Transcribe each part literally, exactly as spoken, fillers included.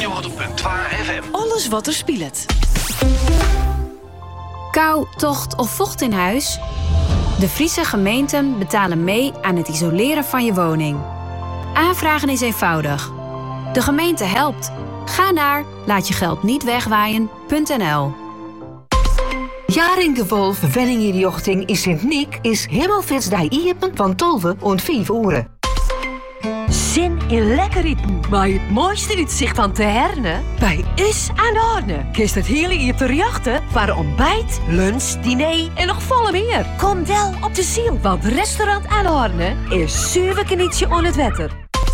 tweehonderd punt twee F M. Alles wat er speelt. Kou, tocht of vocht in huis? De Friese gemeenten betalen mee aan het isoleren van je woning. Aanvragen is eenvoudig. De gemeente helpt. Ga naar laatjegeldnietwegwaaien punt n l. Jaringeval verwenningenjochting in Sint-Niek is Hemelfits die iepen van tolve en vijf uren. Zin in lekker eten, maar het mooiste uitzicht van te herne? Bij Is aan Orne. Kist het hele hier te jachten voor ontbijt, lunch, diner en nog volle meer. Kom wel op de ziel, want restaurant aan Orne is zuiver knietje on het wetter.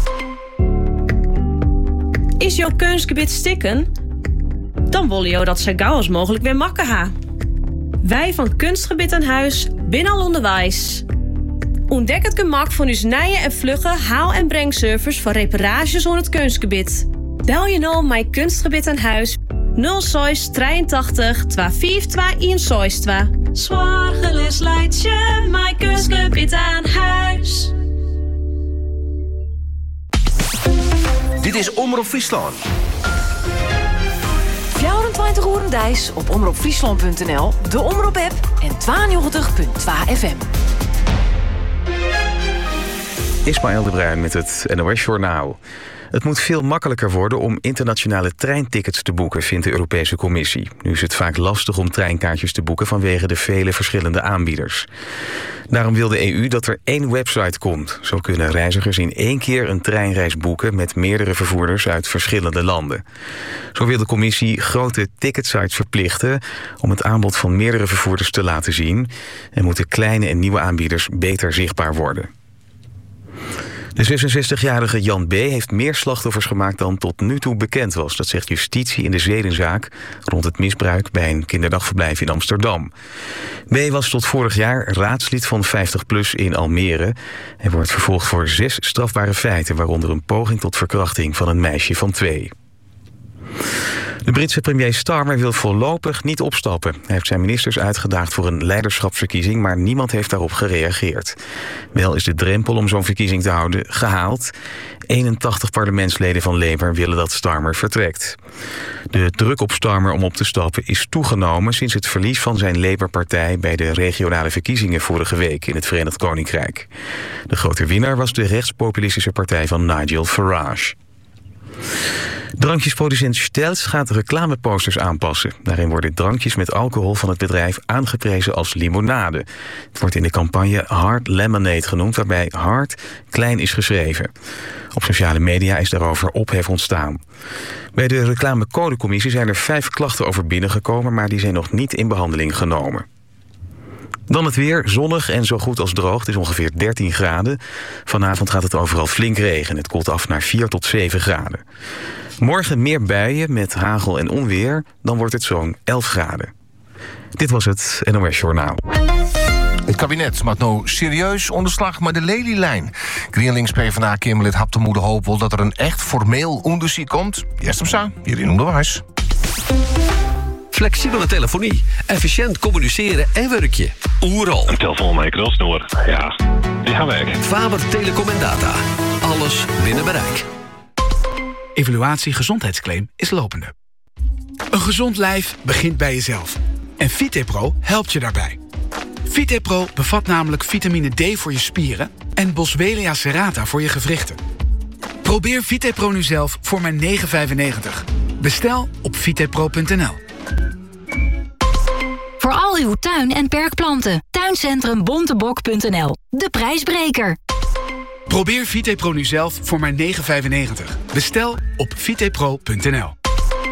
Is jouw kunstgebied stikken? Dan willen jou dat zo gauw als mogelijk weer makken ha. Wij van Kunstgebied aan Huis binnen al onderwijs. Ontdek het gemak van uw nije en vlugge haal- en brengservice voor reparages on het kunstgebied. Bel je nou mijn Kunstgebied aan Huis nul zes drieëntachtig tweeënvijftig tweeënzestig. Zwaargelis leidt je mijn Kunstgebied aan Huis. Dit is Omroep Friesland. vierentwintig uur dijs op omroepfriesland punt n l, de Omroep-app en tweeënnegentig punt twee F M. Ismaël de Bruin met het N O S-journaal. Het moet veel makkelijker worden om internationale treintickets te boeken, vindt de Europese Commissie. Nu is het vaak lastig om treinkaartjes te boeken vanwege de vele verschillende aanbieders. Daarom wil de E U dat er één website komt. Zo kunnen reizigers in één keer een treinreis boeken met meerdere vervoerders uit verschillende landen. Zo wil de Commissie grote ticketsites verplichten om het aanbod van meerdere vervoerders te laten zien en moeten kleine en nieuwe aanbieders beter zichtbaar worden. De zesenzestigjarige Jan B. heeft meer slachtoffers gemaakt dan tot nu toe bekend was. Dat zegt justitie in de zedenzaak rond het misbruik bij een kinderdagverblijf in Amsterdam. B. was tot vorig jaar raadslid van vijftig plus in Almere. Hij wordt vervolgd voor zes strafbare feiten, waaronder een poging tot verkrachting van een meisje van twee. De Britse premier Starmer wil voorlopig niet opstappen. Hij heeft zijn ministers uitgedaagd voor een leiderschapsverkiezing, maar niemand heeft daarop gereageerd. Wel is de drempel om zo'n verkiezing te houden gehaald. eenentachtig parlementsleden van Labour willen dat Starmer vertrekt. De druk op Starmer om op te stappen is toegenomen sinds het verlies van zijn Labour-partij bij de regionale verkiezingen vorige week in het Verenigd Koninkrijk. De grote winnaar was de rechtspopulistische partij van Nigel Farage. Drankjesproducent Stels gaat reclameposters aanpassen. Daarin worden drankjes met alcohol van het bedrijf aangeprezen als limonade. Het wordt in de campagne Hard Lemonade genoemd, waarbij hard klein is geschreven. Op sociale media is daarover ophef ontstaan. Bij de reclamecodecommissie zijn er vijf klachten over binnengekomen, maar die zijn nog niet in behandeling genomen. Dan het weer, zonnig en zo goed als droog. Het is ongeveer dertien graden. Vanavond gaat het overal flink regen. Het koelt af naar vier tot zeven graden. Morgen meer buien met hagel en onweer. Dan wordt het zo'n elf graden. Dit was het N O S-journaal. Het kabinet maakt nou serieus onderslag met de lelielijn. GroenLinks PvdA-Kamerlid Hap de Moede hoopt wel dat er een echt formeel onderzoek komt. Eerst op staan, hier in onderwijs. Flexibele telefonie, efficiënt communiceren en werkje. Oeral. Een telefoon met een knalsnoer. Ja, die gaan werken. Faber Telecom en Data. Alles binnen bereik. Evaluatie gezondheidsclaim is lopende. Een gezond lijf begint bij jezelf. En Vitepro helpt je daarbij. Vitepro bevat namelijk vitamine D voor je spieren en Boswellia serrata voor je gewrichten. Probeer Vitepro nu zelf voor maar negen vijfennegentig. Bestel op vitepro punt n l. Voor al uw tuin- en perkplanten. Tuincentrum bontebok punt n l. De prijsbreker. Probeer Vitepro nu zelf voor maar negen vijfennegentig. Bestel op vitepro punt n l.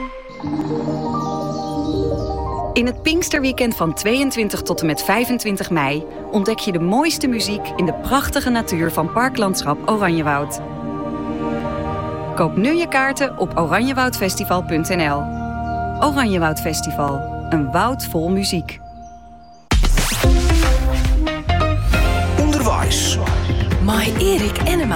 In het Pinksterweekend van tweeëntwintig tot en met vijfentwintig mei... ontdek je de mooiste muziek in de prachtige natuur van Parklandschap Oranjewoud. Koop nu je kaarten op oranjewoudfestival punt n l. Oranjewoud Festival. Een woud vol muziek. Onderwijs. My Erik Enema.